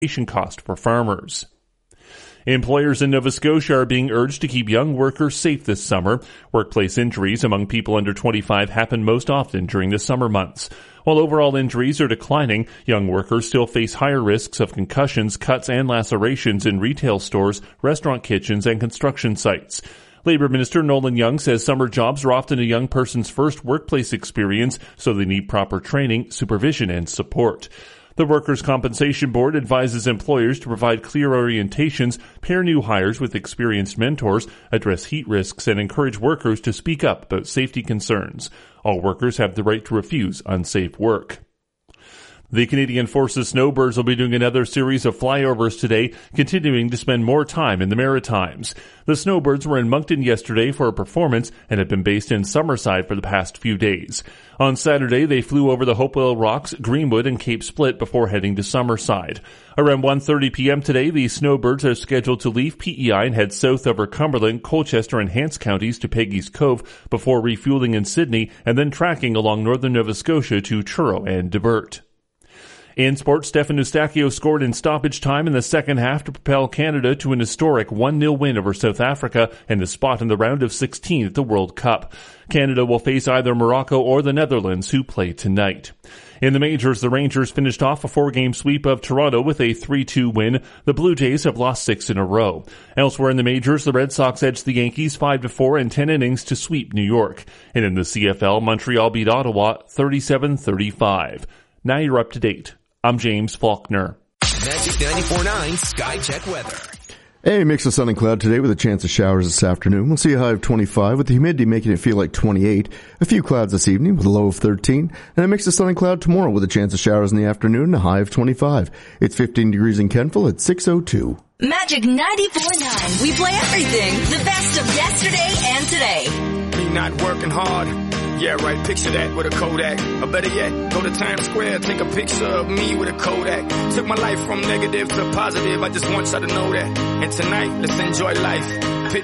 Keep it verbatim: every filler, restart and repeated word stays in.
cost for farmers. Employers in Nova Scotia are being urged to keep young workers safe this summer. Workplace injuries among people under twenty-five happen most often during the summer months. While overall injuries are declining, young workers still face higher risks of concussions, cuts, and lacerations in retail stores, restaurant kitchens, and construction sites. Labor Minister Nolan Young says summer jobs are often a young person's first workplace experience, so they need proper training, supervision, and support. The Workers' Compensation Board advises employers to provide clear orientations, pair new hires with experienced mentors, address heat risks, and encourage workers to speak up about safety concerns. All workers have the right to refuse unsafe work. The Canadian Forces Snowbirds will be doing another series of flyovers today, continuing to spend more time in the Maritimes. The Snowbirds were in Moncton yesterday for a performance and have been based in Summerside for the past few days. On Saturday, they flew over the Hopewell Rocks, Greenwood, and Cape Split before heading to Summerside. Around one thirty p.m. today, the Snowbirds are scheduled to leave P E I and head south over Cumberland, Colchester, and Hants counties to Peggy's Cove before refueling in Sydney and then tracking along northern Nova Scotia to Truro and Debert. In sports, Stefan Eustáquio scored in stoppage time in the second half to propel Canada to an historic one nil win over South Africa and a spot in the round of sixteen at the World Cup. Canada will face either Morocco or the Netherlands, who play tonight. In the majors, the Rangers finished off a four-game sweep of Toronto with a three two win. The Blue Jays have lost six in a row. Elsewhere in the majors, the Red Sox edged the Yankees five to four in ten innings to sweep New York. And in the C F L, Montreal beat Ottawa thirty-seven thirty-five. Now you're up to date. I'm James Faulkner. Magic ninety-four point nine Sky Check Weather. A mix of sun and cloud today with a chance of showers this afternoon. We'll see a high of twenty-five with the humidity making it feel like twenty-eight. A few clouds this evening with a low of thirteen. And a mix of sun and cloud tomorrow with a chance of showers in the afternoon and a high of twenty-five. It's fifteen degrees in Kentville at six oh two. Magic ninety-four point nine. We play everything. The best of yesterday and today. Me not working hard. Yeah, right, picture that with a Kodak. Or better yet, go to Times Square, take a picture of me with a Kodak. Took my life from negative to positive, I just want y'all to know that. And tonight, let's enjoy life.